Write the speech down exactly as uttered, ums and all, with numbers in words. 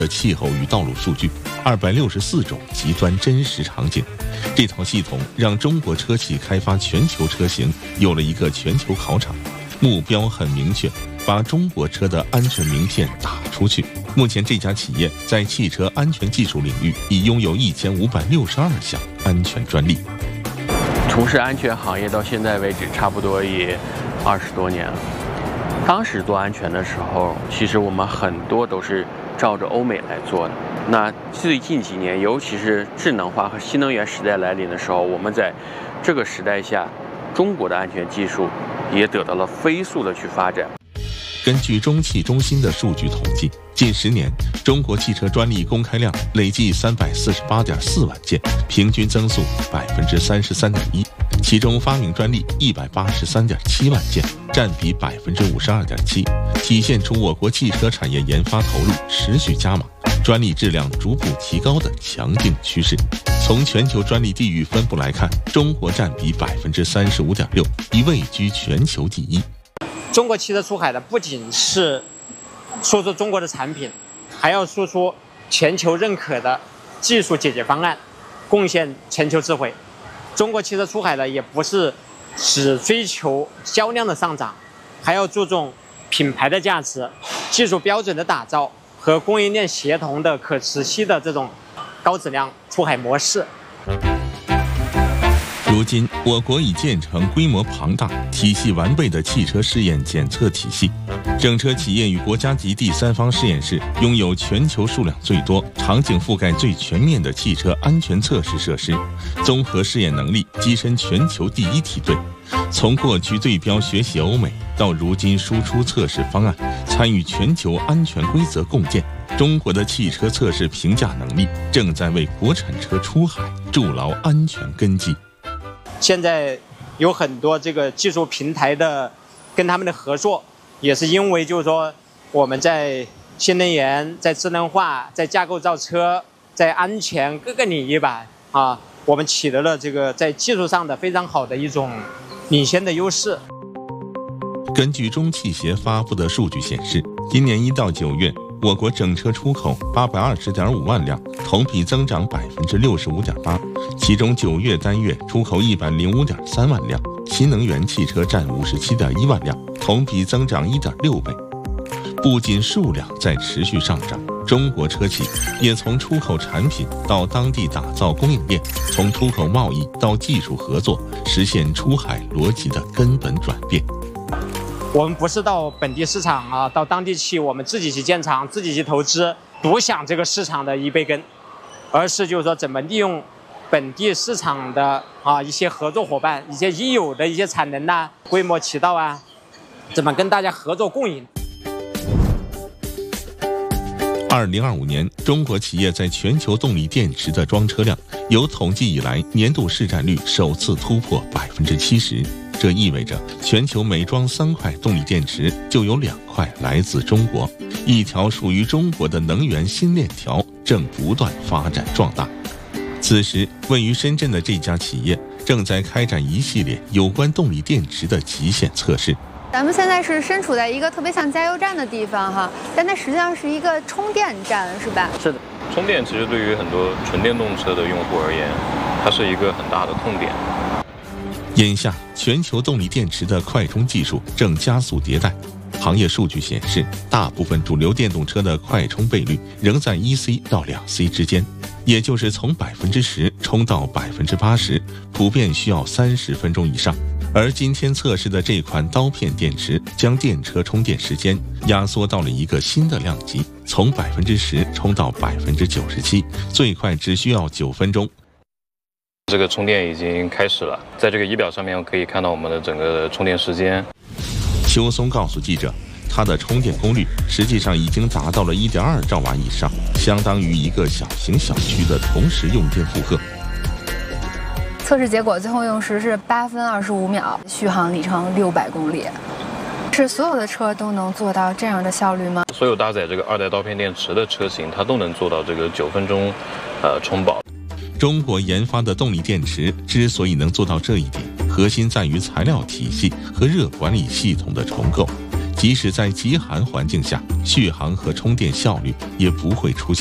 的气候与道路数据，二百六十四种极端真实场景。这套系统让中国车企开发全球车型有了一个全球考场，目标很明确，把中国车的安全名片打出去。目前这家企业在汽车安全技术领域已拥有一千五百六十二项安全专利。 从事安全行业到现在为止，差不多也二十多年了。当时做安全的时候，其实我们很多都是照着欧美来做的。那最近几年，尤其是智能化和新能源时代来临的时候，我们在这个时代下，中国的安全技术也得到了飞速的去发展。 根据中汽中心的数据统计，近十年中国汽车专利公开量累计三百四十八点四万件，平均增速百分之三十三点一。其中发明专利一百八十三点七万件，占比百分之五十二点七，体现出我国汽车产业研发投入持续加码，专利质量逐步提高的强劲趋势。从全球专利地域分布来看，中国占比百分之三十五点六，已位居全球第一。 中国汽车出海的不仅是说出中国的产品，还要说出全球认可的技术解决方案，贡献全球智慧。中国汽车出海的也不是只追求销量的上涨，还要注重品牌的价值、技术标准的打造和供应链协同的可持续的这种高质量出海模式。 如今，我国已建成规模庞大、体系完备的汽车试验检测体系。整车企业与国家级第三方实验室拥有全球数量最多、场景覆盖最全面的汽车安全测试设施，综合试验能力跻身全球第一梯队。从过去对标学习欧美，到如今输出测试方案，参与全球安全规则共建，中国的汽车测试评价能力正在为国产车出海筑牢安全根基。 现在有很多这个技术平台的跟他们的合作，也是因为就是说我们在新能源、在智能化、在架构造车、在安全各个领域吧，啊，我们取得了这个在技术上的非常好的一种领先的优势。 根据中汽协发布的数据显示，今年一到九月，我国整车出口八百二十点五万辆，同比增长百分之六十五点八。其中九月单月出口一百零五点三万辆，新能源汽车占五十七点一万辆，同比增长一点六倍。不仅数量在持续上涨，中国车企也从出口产品到当地打造供应链，从出口贸易到技术合作，实现出海逻辑的根本转变。 我们不是到本地市场啊，到当地去，我们自己去建厂，自己去投资，独享这个市场的一杯羹，而是就是说怎么利用本地市场的啊一些合作伙伴、一些已有的一些产能呐、规模渠道啊，怎么跟大家合作共赢。 二零二五年，中国企业在全球动力电池的装车量有统计以来年度市占率首次突破百分之七十。这意味着全球每装三块动力电池就有两块来自中国，一条属于中国的能源新链条正不断发展壮大。此时，位于深圳的这家企业正在开展一系列有关动力电池的极限测试。 咱们现在是身处在一个特别像加油站的地方哈，但它实际上是一个充电站，是吧？ 是的， 充电其实对于很多纯电动车的用户而言，它是一个很大的痛点。 眼下，全球动力电池的快充技术正加速迭代。行业数据显示，大部分主流电动车的快充倍率仍在一 C 到两 C 之间，也就是从百分之十充到百分之八十，普遍需要三十分钟以上。而今天测试的这款刀片电池，将电车充电时间压缩到了一个新的量级，从百分之十充到百分之九十七，最快只需要九分钟。 这个充电已经开始了，在这个仪表上面可以看到我们的整个充电时间。 邱松告诉记者，它的充电功率实际上已经达到了 一点二兆瓦以上，相当于一个小型小区的同时用电负荷。 测试结果最后用时是八分二十五秒，续航里程六百公里。是所有的车都能做到这样的效率吗？ 所有搭载这个二代刀片电池的车型，它都能做到这个九分钟，呃，充饱。 中国研发的动力电池之所以能做到这一点，核心在于材料体系和热管理系统的重构。 即使在极寒环境下，续航和充电效率也不会出现